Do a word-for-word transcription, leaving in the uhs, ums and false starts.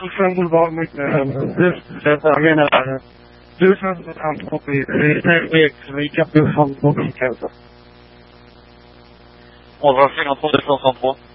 tusen globalt mycket. Jag menar, du som har hand på mig, det är Eriksvik att du har hand på mig, kanske. Och vad finns det på det som på?